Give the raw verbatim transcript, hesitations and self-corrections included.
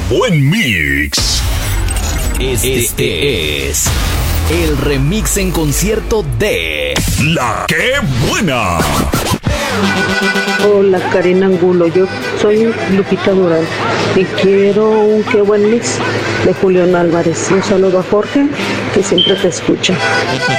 buen mix. Este, este es el remix en concierto de La Qué Buena. Hola, Karina Angulo, yo soy Lupita Durán y quiero un Qué Buen Mix de Julián Álvarez. Un saludo a Jorge, que siempre te escucha.